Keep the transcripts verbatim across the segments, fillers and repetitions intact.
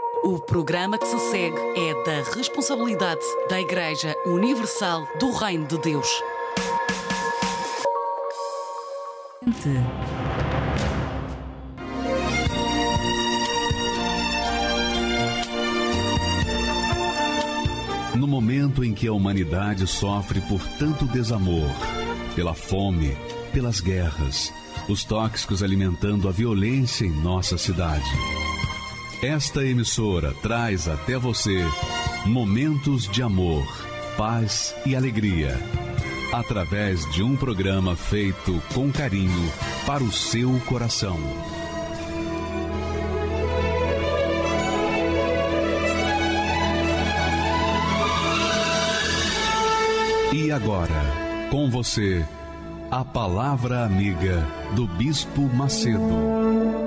O programa que se segue é da responsabilidade da Igreja Universal do Reino de Deus. No momento em que a humanidade sofre por tanto desamor, pela fome, pelas guerras, os tóxicos alimentando a violência em nossa cidade, esta emissora traz até você momentos de amor, paz e alegria, através de um programa feito com carinho para o seu coração. E agora, com você, a Palavra Amiga do Bispo Macedo.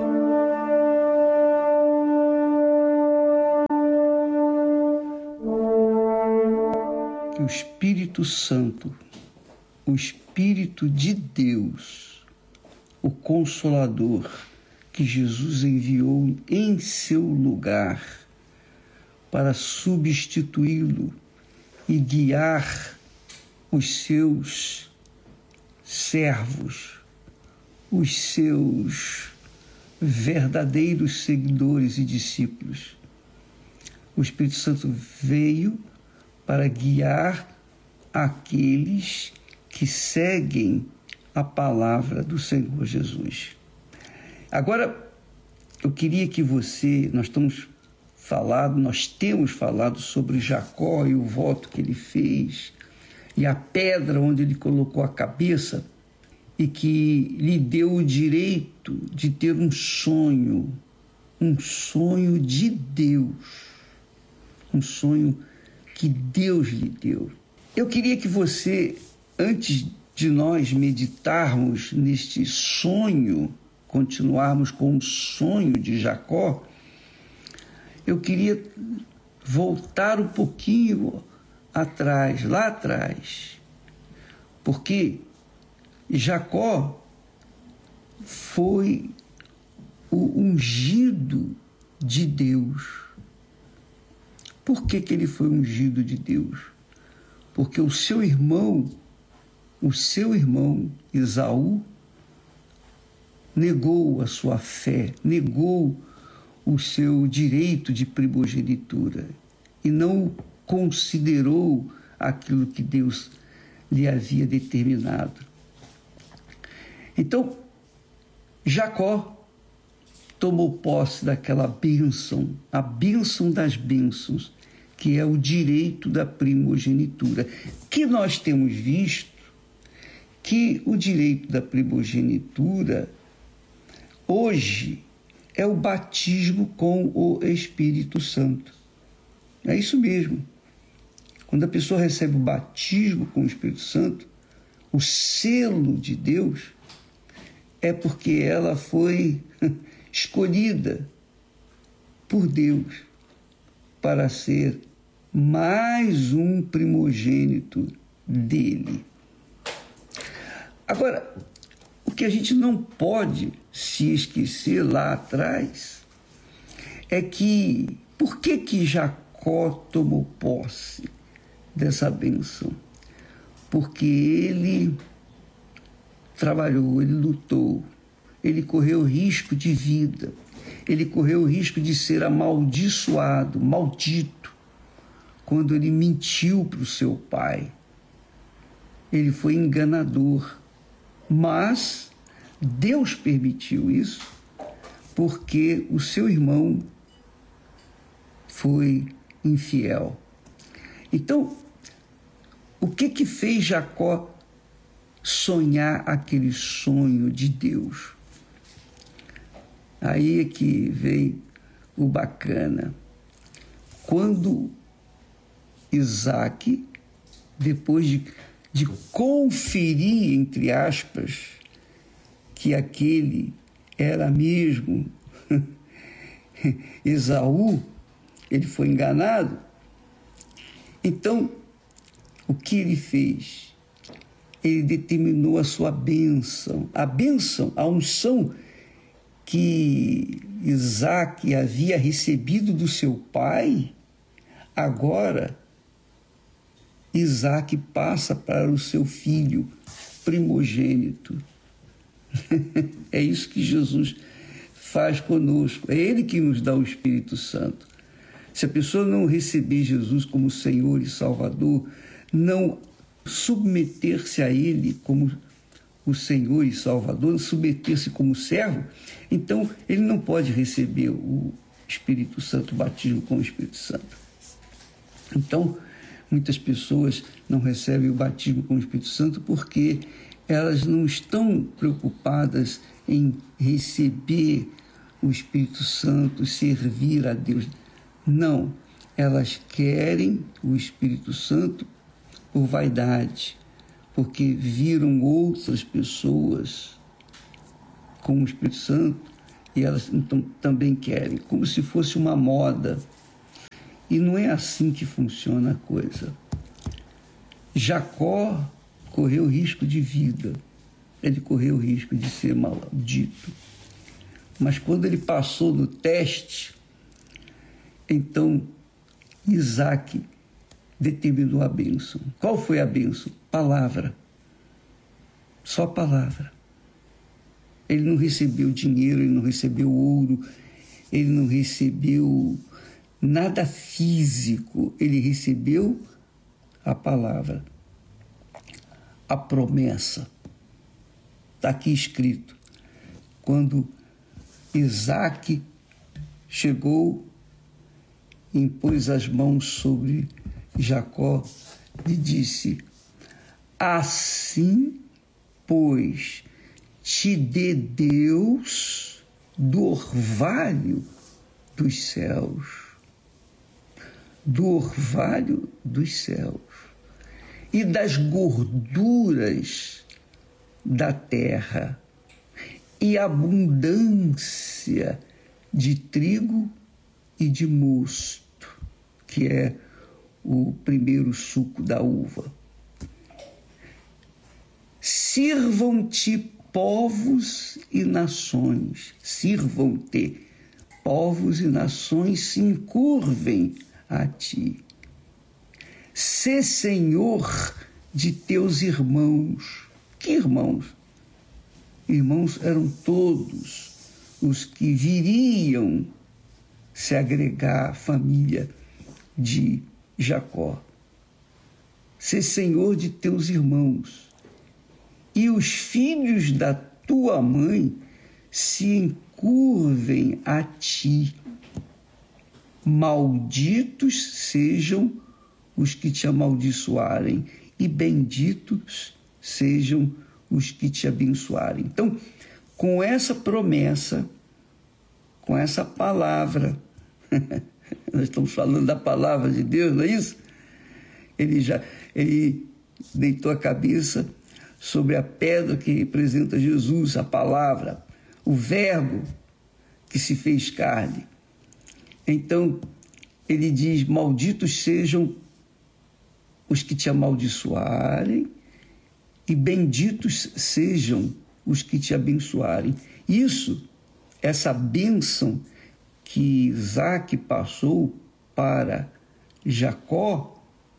Que o Espírito Santo, o Espírito de Deus, o Consolador que Jesus enviou em seu lugar para substituí-lo e guiar os seus servos, os seus verdadeiros seguidores e discípulos. O Espírito Santo veio para guiar aqueles que seguem a palavra do Senhor Jesus. Agora, eu queria que você, nós estamos falando, nós temos falado sobre Jacó e o voto que ele fez, e a pedra onde ele colocou a cabeça, e que lhe deu o direito de ter um sonho, um sonho de Deus, um sonho que Deus lhe deu. Eu queria que você, antes de nós meditarmos neste sonho, continuarmos com o sonho de Jacó, eu queria voltar um pouquinho atrás, lá atrás, porque Jacó foi o ungido de Deus. Por que que ele foi ungido de Deus? Porque o seu irmão, o seu irmão Esaú, negou a sua fé, negou o seu direito de primogenitura e não considerou aquilo que Deus lhe havia determinado. Então, Jacó tomou posse daquela bênção, a bênção das bênçãos, que é o direito da primogenitura, que nós temos visto que o direito da primogenitura hoje é o batismo com o Espírito Santo. É isso mesmo. Quando a pessoa recebe o batismo com o Espírito Santo, o selo de Deus, é porque ela foi escolhida por Deus para ser mais um primogênito dele. Agora, o que a gente não pode se esquecer lá atrás é que, por que que Jacó tomou posse dessa bênção? Porque ele trabalhou, ele lutou, ele correu risco de vida, ele correu o risco de ser amaldiçoado, maldito, quando ele mentiu para o seu pai. Ele foi enganador, mas Deus permitiu isso porque o seu irmão foi infiel. Então, o que que fez Jacó sonhar aquele sonho de Deus? Aí é que vem o bacana. Quando Isaac, depois de, de conferir, entre aspas, que aquele era mesmo Esaú, ele foi enganado. Então, o que ele fez? Ele determinou a sua bênção, a bênção, a unção que que Isaac havia recebido do seu pai, agora Isaac passa para o seu filho primogênito. É isso que Jesus faz conosco. É Ele que nos dá o Espírito Santo. Se a pessoa não receber Jesus como Senhor e Salvador, não submeter-se a Ele como o Senhor e Salvador, submeter-se como servo, então ele não pode receber o Espírito Santo, o batismo com o Espírito Santo. Então, muitas pessoas não recebem o batismo com o Espírito Santo porque elas não estão preocupadas em receber o Espírito Santo, servir a Deus. Não, elas querem o Espírito Santo por vaidade, porque viram outras pessoas com o Espírito Santo e elas então também querem, como se fosse uma moda. E não é assim que funciona a coisa. Jacó correu risco de vida, ele correu risco de ser maldito. Mas quando ele passou no teste, então Isaac determinou a bênção. Qual foi a bênção? Palavra. Só palavra. Ele não recebeu dinheiro, ele não recebeu ouro, ele não recebeu nada físico, ele recebeu a palavra, a promessa. Está aqui escrito. Quando Isaac chegou, impôs as mãos sobre Jacó e disse: assim, pois, te dê Deus do orvalho dos céus, do orvalho dos céus e das gorduras da terra e abundância de trigo e de mosto, que é o primeiro suco da uva. Sirvam-te povos e nações, sirvam-te povos e nações, se encurvem a ti. Sê senhor de teus irmãos. Que irmãos? Irmãos eram todos os que viriam se agregar à família de Jacó. Sê senhor de teus irmãos. E os filhos da tua mãe se encurvem a ti. Malditos sejam os que te amaldiçoarem, e benditos sejam os que te abençoarem. Então, com essa promessa, com essa palavra, nós estamos falando da palavra de Deus, não é isso? Ele já ele deitou a cabeça sobre a pedra que representa Jesus, a palavra, o verbo que se fez carne. Então, ele diz: malditos sejam os que te amaldiçoarem e benditos sejam os que te abençoarem. Isso, essa bênção que Isaac passou para Jacó,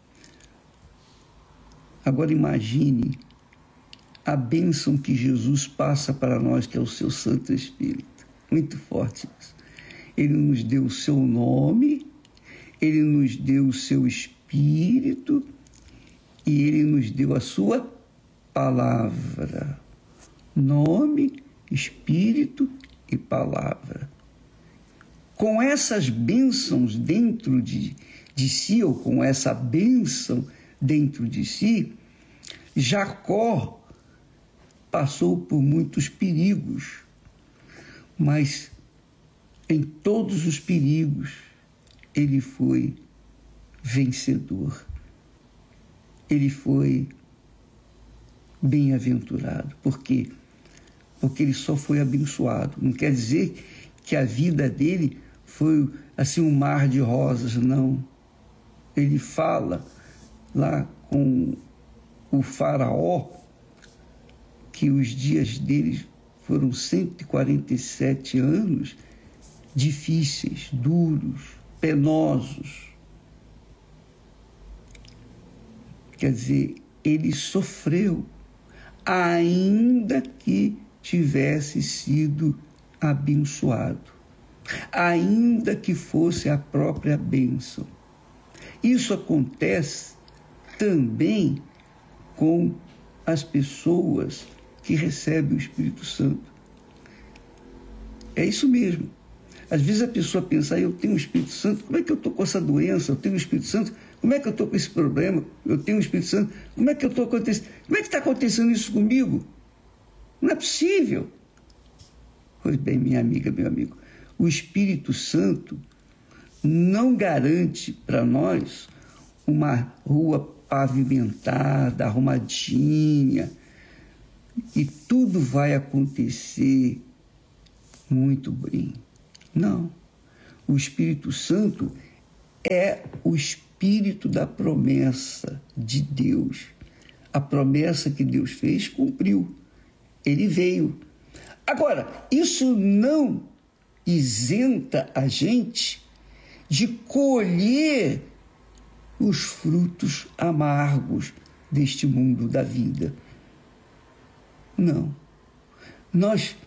agora imagine a bênção que Jesus passa para nós, que é o seu Santo Espírito. Muito forte isso. Ele nos deu o seu nome, ele nos deu o seu Espírito e ele nos deu a sua palavra. Nome, Espírito e palavra. Com essas bênçãos dentro de, de si, ou com essa bênção dentro de si, Jacó passou por muitos perigos, mas em todos os perigos ele foi vencedor. Ele foi bem-aventurado. Por quê? Porque ele só foi abençoado. Não quer dizer que a vida dele foi assim um mar de rosas, não. Ele fala lá com o faraó que os dias dele foram cento e quarenta e sete anos difíceis, duros, penosos. Quer dizer, ele sofreu, ainda que tivesse sido abençoado, ainda que fosse a própria bênção. Isso acontece também com as pessoas que recebem o Espírito Santo. É isso mesmo. Às vezes a pessoa pensa, ah, eu tenho o Espírito Santo, como é que eu estou com essa doença? Eu tenho o Espírito Santo, como é que eu estou com esse problema? Eu tenho o Espírito Santo, como é que eu estou acontecendo? Como é que está acontecendo isso comigo? Não é possível. Pois bem, minha amiga, meu amigo, o Espírito Santo não garante para nós uma rua pavimentada, arrumadinha, e tudo vai acontecer muito bem. Não. O Espírito Santo é o Espírito da promessa de Deus. A promessa que Deus fez, cumpriu. Ele veio. Agora, isso não isenta a gente de colher os frutos amargos deste mundo da vida. Não. Nós,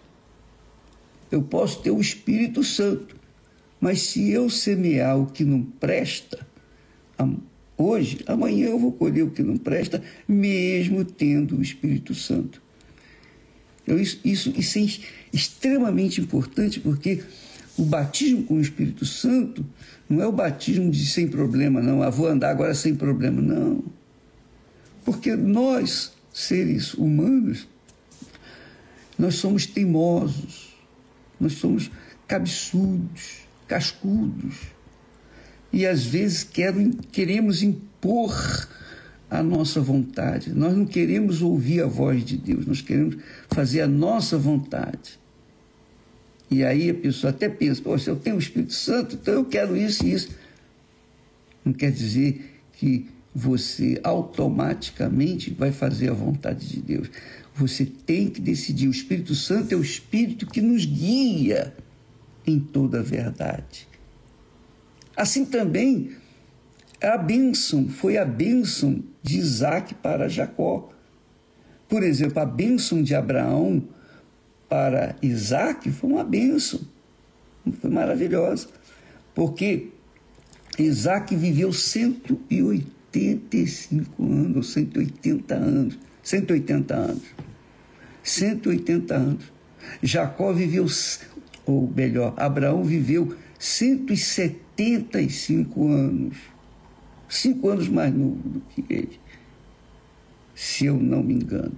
eu posso ter o Espírito Santo, mas se eu semear o que não presta, hoje, amanhã eu vou colher o que não presta, mesmo tendo o Espírito Santo. Então, isso, isso, isso é extremamente importante, porque o batismo com o Espírito Santo não é o batismo de sem problema, não. Ah, vou andar agora sem problema. Não. Porque nós, seres humanos, nós somos teimosos, nós somos cabeçudos, cascudos. E, às vezes, quero, queremos impor a nossa vontade. Nós não queremos ouvir a voz de Deus, nós queremos fazer a nossa vontade. E aí a pessoa até pensa, poxa, eu tenho o Espírito Santo, então eu quero isso e isso. Não quer dizer que você automaticamente vai fazer a vontade de Deus. Você tem que decidir. O Espírito Santo é o Espírito que nos guia em toda a verdade. Assim também, a bênção foi a bênção de Isaac para Jacó. Por exemplo, a bênção de Abraão para Isaac foi uma bênção, foi maravilhosa, porque Isaac viveu cento e oitenta e cinco anos, ou cento e oitenta anos, cento e oitenta anos, cento e oitenta anos. Jacó viveu, ou melhor, Abraão viveu cento e setenta e cinco anos, cinco anos mais novo do que ele, se eu não me engano.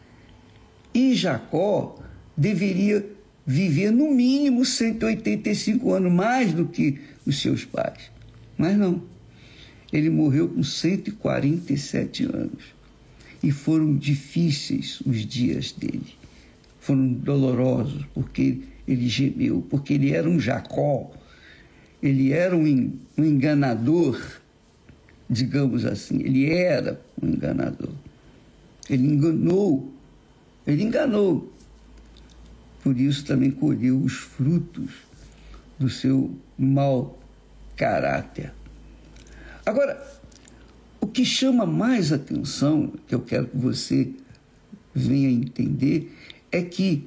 E Jacó deveria viver no mínimo cento e oitenta e cinco anos, mais do que os seus pais. Mas não. Ele morreu com cento e quarenta e sete anos. E foram difíceis os dias dele. Foram dolorosos, porque ele gemeu, porque ele era um Jacó. Ele era um enganador, digamos assim. Ele era um enganador. Ele enganou. Ele enganou. Por isso também colheu os frutos do seu mau caráter. Agora, o que chama mais atenção, que eu quero que você venha entender, é que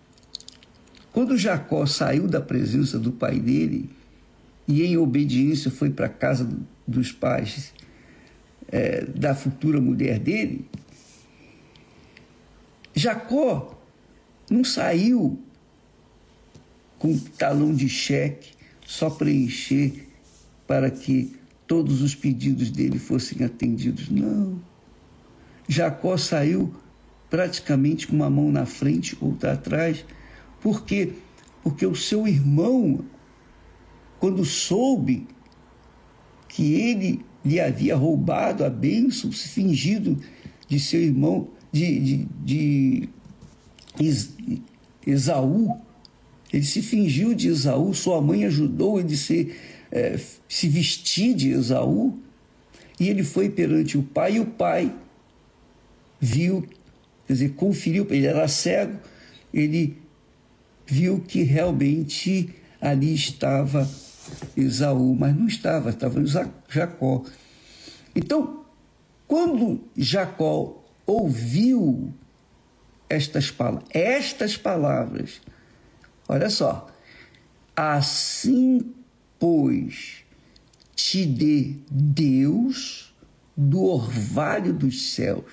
quando Jacó saiu da presença do pai dele e em obediência foi para a casa dos pais é, da futura mulher dele, Jacó não saiu com talão de cheque só preencher para que todos os pedidos dele fossem atendidos. Não. Jacó saiu praticamente com uma mão na frente, outra atrás. Por quê? Porque o seu irmão, quando soube que ele lhe havia roubado a bênção, se fingido de seu irmão, de... de, de Esaú, ele se fingiu de Esaú, sua mãe ajudou ele a se, é, se vestir de Esaú, e ele foi perante o pai, e o pai viu, quer dizer, conferiu, ele era cego, ele viu que realmente ali estava Esaú, mas não estava, estava Jacó. Então, quando Jacó ouviu estas palavras, estas palavras, olha só, assim, pois, te dê Deus do orvalho dos céus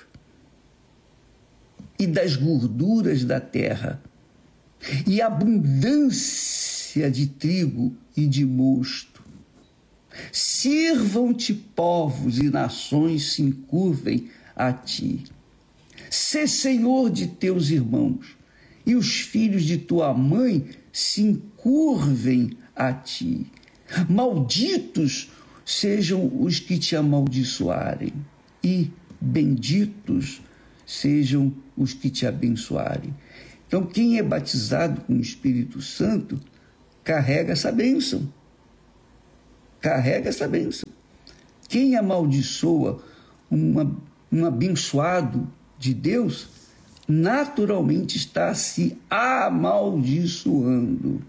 e das gorduras da terra, e abundância de trigo e de mosto. Sirvam-te povos e nações se encurvem a ti. Sê senhor de teus irmãos, e os filhos de tua mãe se encurvem a ti. Malditos sejam os que te amaldiçoarem, e benditos sejam os que te abençoarem. Então, quem é batizado com o Espírito Santo carrega essa bênção. Carrega essa bênção. Quem amaldiçoa uma, um abençoado de Deus, naturalmente está se amaldiçoando.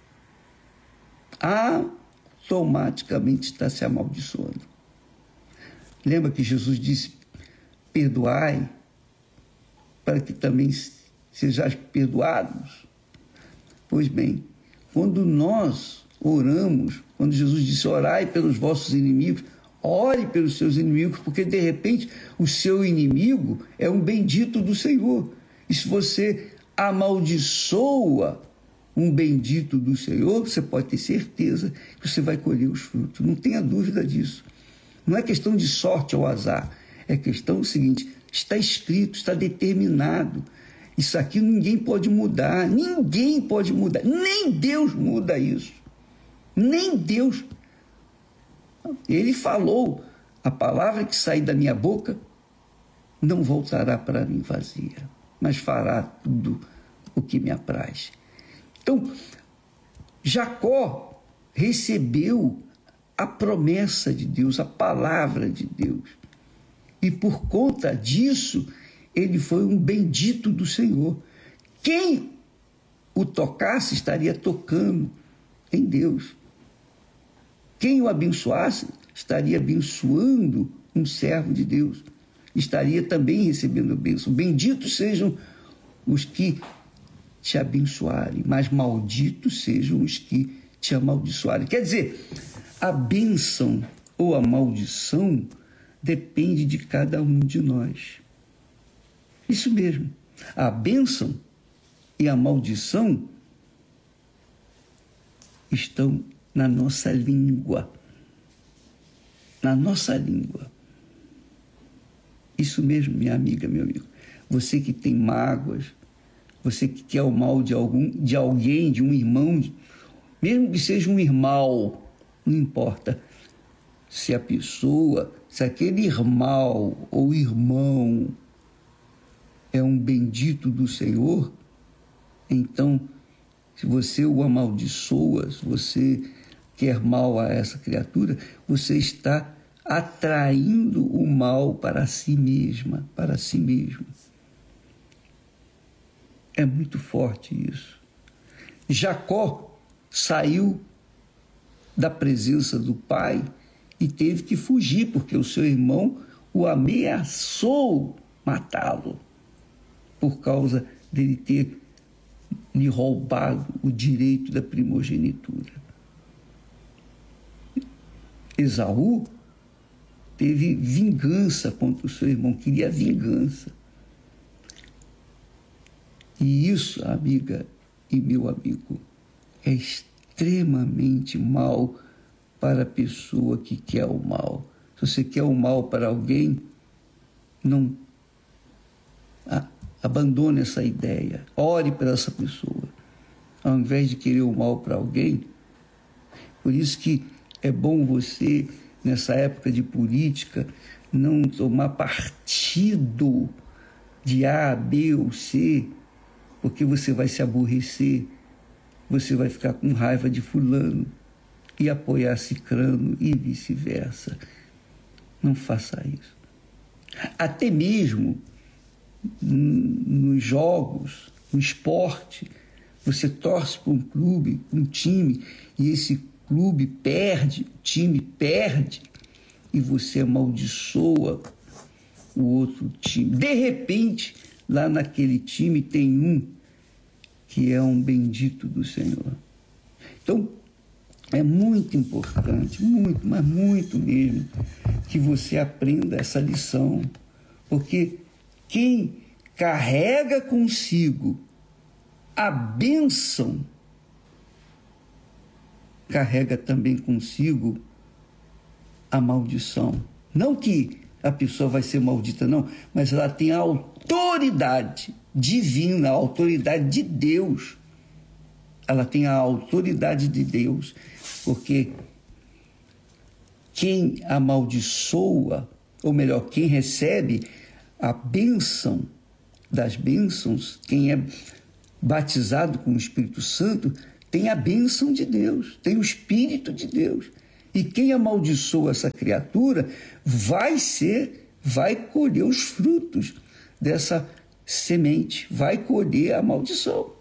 Automaticamente está se amaldiçoando. Lembra que Jesus disse: perdoai, para que também sejais perdoados? Pois bem, quando nós oramos, quando Jesus disse: orai pelos vossos inimigos, ore pelos seus inimigos, porque de repente o seu inimigo é um bendito do Senhor. E se você amaldiçoa um bendito do Senhor, você pode ter certeza que você vai colher os frutos. Não tenha dúvida disso. Não é questão de sorte ou azar. É questão do seguinte: está escrito, está determinado. Isso aqui ninguém pode mudar, ninguém pode mudar, nem Deus muda isso. Nem Deus. Ele falou: a palavra que sair da minha boca não voltará para mim vazia, mas fará tudo o que me apraz. Então, Jacó recebeu a promessa de Deus, a palavra de Deus. E por conta disso, ele foi um bendito do Senhor. Quem o tocasse estaria tocando em Deus. Quem o abençoasse estaria abençoando um servo de Deus. Estaria também recebendo a bênção. Benditos sejam os que te abençoarem, mas malditos sejam os que te amaldiçoarem. Quer dizer, a bênção ou a maldição depende de cada um de nós. Isso mesmo. A bênção e a maldição estão na nossa língua. Na nossa língua. Isso mesmo, minha amiga, meu amigo. Você que tem mágoas, você que quer o mal de, algum, de alguém, de um irmão, mesmo que seja um irmão, não importa se a pessoa, se aquele irmão ou irmão é um bendito do Senhor, então, se você o amaldiçoa, se você quer mal a essa criatura, você está atraindo o mal para si mesma, para si mesmo. É muito forte isso. Jacó saiu da presença do pai e teve que fugir, porque o seu irmão o ameaçou matá-lo por causa dele ter lhe roubado o direito da primogenitura. Esaú teve vingança contra o seu irmão, queria vingança. E isso, amiga e meu amigo, é extremamente mal para a pessoa que quer o mal. Se você quer o mal para alguém, não ah, abandone essa ideia. Ore para essa pessoa, ao invés de querer o mal para alguém. Por isso que é bom você, nessa época de política, não tomar partido de A, B ou C, porque você vai se aborrecer, você vai ficar com raiva de fulano e apoiar cicrano e vice-versa. Não faça isso. Até mesmo nos jogos, no esporte, Você torce para um clube, um time, e esse clube perde, o time perde, e você amaldiçoa o outro time. De repente, lá naquele time tem um que é um bendito do Senhor. Então, é muito importante, muito, mas muito mesmo, que você aprenda essa lição, porque quem carrega consigo a bênção, carrega também consigo a maldição. Não que a pessoa vai ser maldita, não, mas ela tem a autoridade divina, a autoridade de Deus. Ela tem a autoridade de Deus, porque quem amaldiçoa, ou melhor, quem recebe a bênção das bênçãos, quem é batizado com o Espírito Santo, tem a bênção de Deus, tem o Espírito de Deus. E quem amaldiçoa essa criatura vai ser, vai colher os frutos dessa semente, vai colher a maldição.